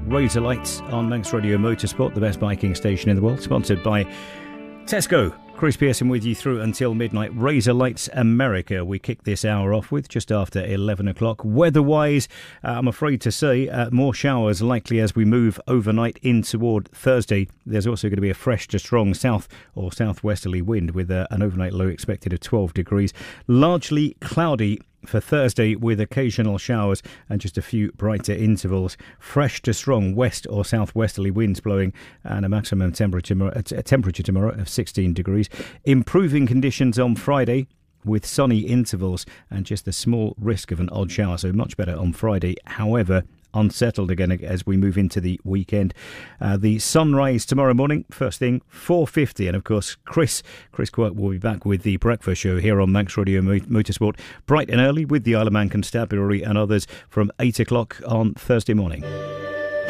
Razor Lights on Manx Radio Motorsport, the best biking station in the world, sponsored by Tesco. Chris Pearson with you through until midnight. Razor Lights America, we kick this hour off with just after 11 o'clock. Weather-wise, I'm afraid to say, more showers likely as we move overnight in toward Thursday. There's also going to be a fresh to strong south or southwesterly wind with an overnight low expected of 12 degrees. Largely cloudy for Thursday with occasional showers and just a few brighter intervals. Fresh to strong west or southwesterly winds blowing and a maximum temperature tomorrow of 16 degrees. Improving conditions on Friday with sunny intervals and just a small risk of an odd shower, so much better on Friday. However, unsettled again as we move into the weekend. The sunrise tomorrow morning, first thing, 4:50. And of course, Chris Quirk will be back with the breakfast show here on Manx Radio Motorsport, bright and early with the Isle of Man Constabulary and others from 8 o'clock on Thursday morning.